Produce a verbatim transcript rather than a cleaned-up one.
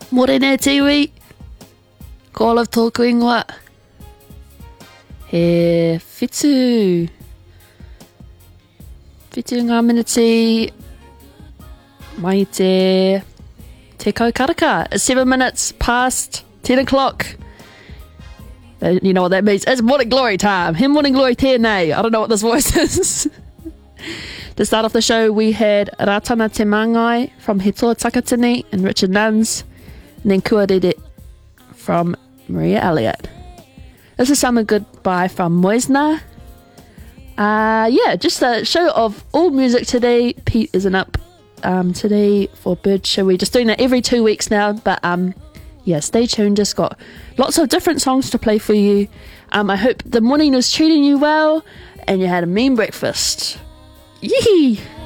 Morena tiwi. Ko olav tōku ingoa. He whitu. Whitu ngā miniti. Mai te te kaukaraka. It's seven minutes past ten o'clock. You know what that means. It's morning glory time. He morning glory tēnei. I don't know what this voice is. To start off the show, we had Ratana Te Māngai from He Toa Takatini and Richard Nuns. And then Kua Rere from Maria Elliott. This is Summer Goodbye from Moisna. Uh, yeah, just a show of all music today. Pete isn't up um, today for Bird Show. We're just doing that every two weeks now. But um, yeah, stay tuned. Just got lots of different songs to play for you. Um, I hope the morning was treating you well and you had a mean breakfast. Yee!